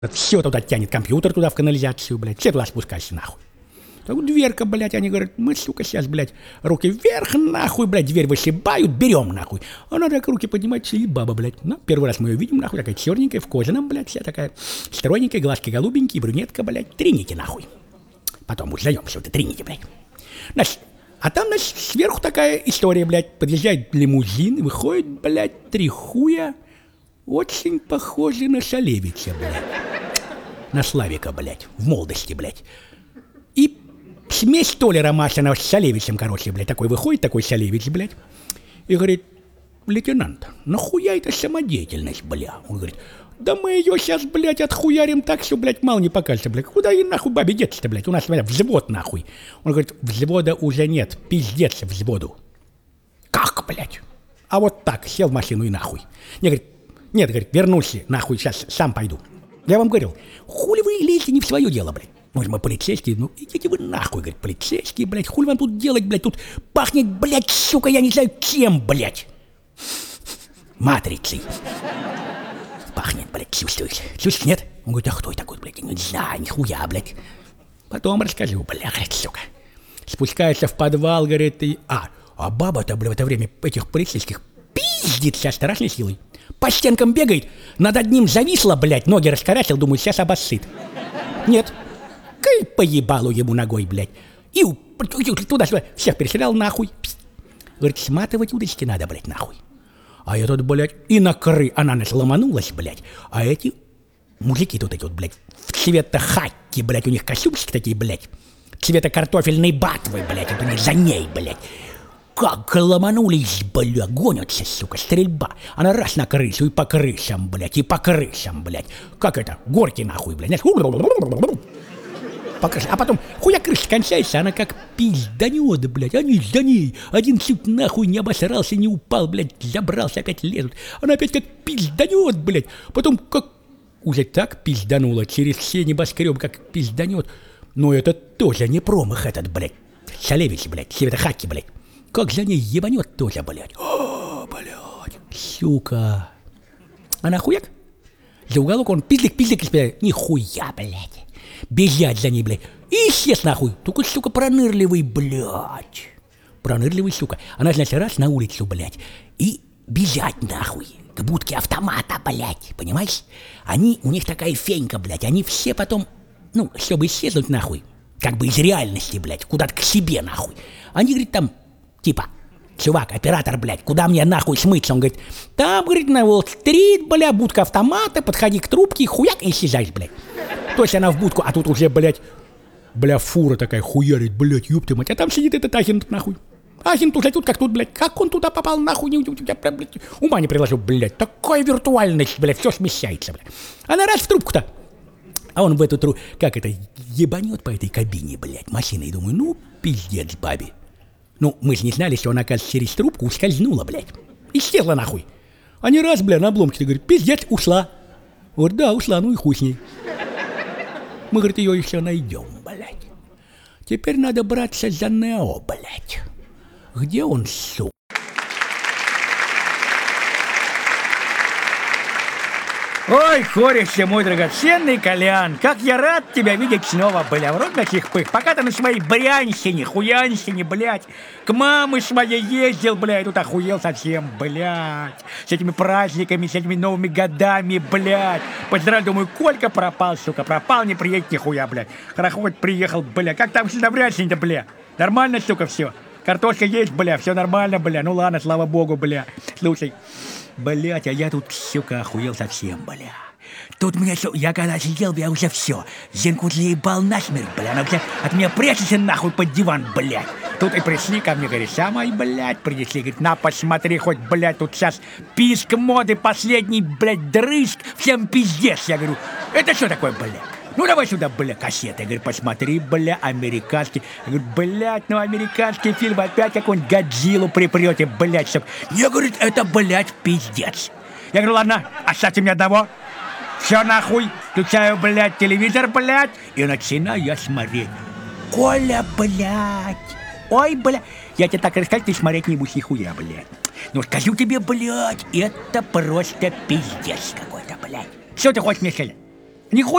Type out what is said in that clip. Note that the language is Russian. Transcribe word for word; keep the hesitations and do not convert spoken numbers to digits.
Все туда тянет, компьютер туда в канализацию, блядь, все туда спускайся нахуй. Так дверка, блядь, они говорят, мы, сука, сейчас, блядь, руки вверх, нахуй, блядь, дверь вышибают, берем, нахуй. Она так руки поднимает, сидит баба, блядь. Ну, первый раз мы ее видим, нахуй, такая черненькая, в кожаном, блядь, вся такая стройненькая, глазки голубенькие, брюнетка, блядь, триники, нахуй. Потом узнаем, что это триники, блядь. Значит, а там, значит, сверху такая история, блядь, подъезжает лимузин, и выходит, блядь, три хуя, очень похожий на Шалевича, блядь. На Славика, блядь, в молодости, блядь. И смесь Толя Машина с Шалевичем, короче, блядь, такой выходит, такой Шалевич, блядь, и говорит, лейтенант, нахуя это самодеятельность, бля? Он говорит, да мы ее сейчас, блядь, отхуярим так, что, блядь, мало не покажется, блядь. Куда и нахуй бабе деться-то, блядь? У нас, блядь, взвод, нахуй. Он говорит, взвода уже нет, пиздец взводу. Как, блядь? А вот так, сел в машину и нахуй. Не, говорит, нет, говорит, вернусь, нахуй, сейчас сам пойду. Я вам говорил, хули вы лезете не в свое дело, блядь. Ну, мы полицейские, ну идите вы нахуй, говорит, полицейские, блядь, хули вам тут делать, блядь, тут пахнет, блядь, сука, я не знаю чем, блядь. Матрицей. Пахнет, блядь, чувствуешь? Чувствуешь, нет? Он говорит, а кто я такой, блядь? Не знаю, нихуя, блядь. Потом расскажу, блядь, говорит, сука. Спускается в подвал, говорит, и... А, а баба-то, блядь, в это время этих полицейских пиздит со страшной силой. По стенкам бегает, над одним зависла, блядь, ноги раскорячил, думаю, сейчас обоссыт. Нет. Кай поебалу ему ногой, блядь. И туда-сюда всех перестрелял нахуй. Говорит, сматывать удочки надо, блядь, нахуй. А я тут, блядь, и на кры, она нас ломанулась, блядь. А эти мужики тут эти вот, блядь, в цвета хакки, блядь, у них костюмчики такие, блядь. Цвета картофельной батвы, блядь, это у них за ней, блядь. Как ломанулись, бля, гонятся, сука, стрельба. Она раз на крысу и по крысам, блядь, и по крысам, блядь. Как это? Горки нахуй, блядь. По крыше. А потом хуя крыша кончается, она как пизданет, блядь. Они за ней. Один чуть нахуй не обосрался, не упал, блядь, забрался, опять лезут. Она опять как пизданет, блядь. Потом как... Уже так пизданула, через все небоскребы как пизданет. Но это тоже не промах этот, блядь. Шалевич, блядь, Света Хаки, блядь. Как за ней ебанет тоже, блядь. О, блядь, сука. А нахуяк? За уголок он пиздик-пиздик, блядь. Нихуя, блядь. Бежать за ней, блядь. И исчез нахуй. Только, сука, пронырливый, блядь. Пронырливый, сука. Она, значит, раз на улицу, блядь. И бежать нахуй. К будке автомата, блядь. Понимаешь? Они, у них такая фенька, блядь. Они все потом, ну, чтобы исчезнуть нахуй. Как бы из реальности, блядь. Куда-то к себе, нахуй. Они, говорит, там, типа, чувак, оператор, блядь, куда мне нахуй смыться? Он говорит, там, говорит, на Уолл-стрит, бля, будка автомата, подходи к трубке, хуяк, и исчезаешь, блядь. То есть она в будку, а тут уже, блядь, бля, фура такая хуярит, блядь, ёпты мать. А там сидит этот агент, нахуй. Агент уже тут как тут, блядь. Как он туда попал, нахуй, не, я, блядь, ума не приложу, блядь. Такая виртуальность, блядь, все смещается, блядь. Она раз в трубку-то. А он в эту трубку, как это, ебанет по этой кабине, блядь, машиной. Думаю, ну, пиздец бабе. Ну, мы же не знали, что она, оказывается, через трубку ускользнула, блядь. Исчезла, нахуй. А не раз, бля, на обломке-то, говорит, пиздец, ушла. Вот да, ушла, ну и хуй с ней. Мы, говорит, ее еще найдем, блядь. Теперь надо браться за Нео, блядь. Где он, сука? Ой, корище, мой драгоценный Колян, как я рад тебя видеть снова, бля, в родных пых. Пока ты на своей брянщине, хуянщине, блядь, к маме своей ездил, блядь, тут охуел совсем, блядь, с этими праздниками, с этими новыми годами, блядь. Поздравляю, думаю, Колька пропал, сука, пропал, не приедет нихуя, блядь. Хорошо, хоть приехал, бля, как там все на брянщине-то, бля? Нормально, сука, все? Картошка есть, бля, все нормально, бля, ну ладно, слава богу, бля. Слушай, блять, а я тут, сука, охуел совсем, бля. Тут меня все, я когда сидел, я уже все. Зенку заебал насмерть, бля. Она, бля, от меня прячется нахуй под диван, блядь. Тут и пришли ко мне, говорит, самой, блядь, принесли, говорит, на, посмотри, хоть, блядь, тут сейчас писк моды, последний, блядь, дрыщ, всем пиздец. Я говорю, это что такое, блядь? Ну, давай сюда, бля, кассеты. Я говорю, посмотри, бля, американский. Я говорю, блядь, ну, американский фильм, опять какую-нибудь Годзиллу припрете, блядь, чтоб... Я, говорит, это, блядь, пиздец. Я говорю, ладно, оставьте мне одного. Все нахуй, включаю, блядь, телевизор, блядь, и начинаю я смотреть. Коля, блядь, ой, блядь. Я тебе так расскажу, ты смотреть не будешь нихуя, блядь. Ну, скажу тебе, блядь, это просто пиздец какой-то, блядь. Что ты хочешь мне сказать? Нихуя